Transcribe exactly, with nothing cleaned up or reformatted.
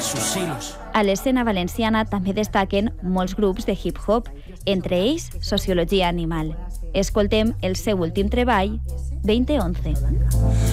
sus hilos. A l'escena valenciana també destaquen molts grups de hip-hop, entre ells Sociologia Animal. Escoltem el seu últim treball, veinte once.